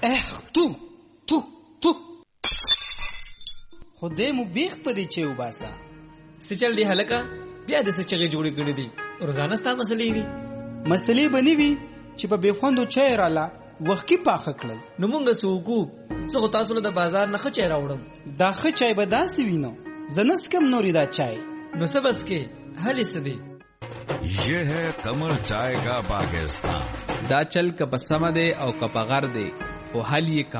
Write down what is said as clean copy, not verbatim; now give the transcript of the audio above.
تو خدای مو بیخ پدې چې وباسا سچل دی هلکا بیا د سچغه جوړې کړې دي روزانه ستا مسلې وي مسلې بنی وي چې په بخوندو چای رااله وخت کې پاخه کړل نو مونږ سوکو څو تاسو له بازار نه خچای راوړم دا خچای به داسې وینو زنس کم نوري دا چای نو سبس کې حل سدي ये है कमर चाय का पाकिस्तान دا چل کپ سم دے او کپ غر دے او حل یہ